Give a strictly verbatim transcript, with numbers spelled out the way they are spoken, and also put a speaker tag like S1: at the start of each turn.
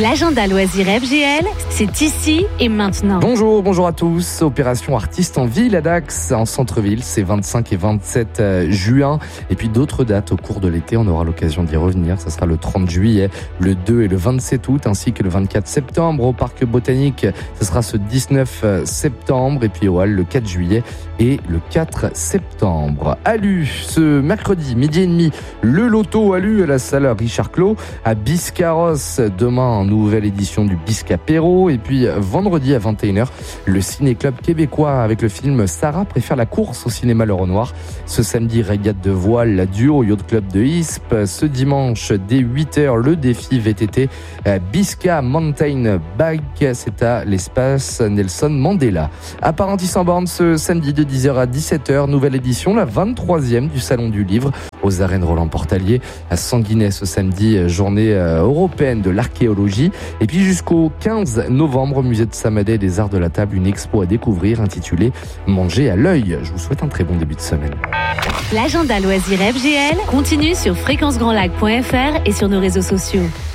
S1: L'agenda loisir F G L, c'est ici et maintenant.
S2: Bonjour, bonjour à tous. Opération Artistes en ville à Dax, en centre-ville, c'est vingt-cinq et vingt-sept juin. Et puis d'autres dates au cours de l'été, on aura l'occasion d'y revenir. Ça sera le trente juillet, le deux et le vingt-sept août, ainsi que le vingt-quatre septembre au Parc Botanique. Ce sera ce dix-neuf septembre. Et puis au Hall, le quatre juillet et le quatre septembre. À Lu, ce mercredi, midi et demi, le loto à Lu à la salle Richard Clos. À Biscarrosse, demain, nouvelle édition du Biscapéro. Et puis vendredi à vingt et une heures, le Ciné-Club québécois avec le film Sarah préfère la course au cinéma Le Renoir. Ce samedi, régate de voile, la duo Yacht Club de Isp. Ce dimanche, dès huit heures, le défi V T T Bisca Mountain Bike. C'est à l'espace Nelson Mandela. À Parentis-en-Born, ce samedi de dix heures à dix-sept heures, nouvelle édition, la vingt-troisième du Salon du Livre aux arènes Roland-Portalier. À Sanguinet, ce samedi, journée européenne de l'archéologie. Et puis jusqu'au quinze novembre, au musée de Samadé des Arts de la Table, une expo à découvrir intitulée Manger à l'œil. Je vous souhaite un très bon début de semaine.
S1: L'agenda loisir F G L continue sur fréquence grand lac point f r et sur nos réseaux sociaux.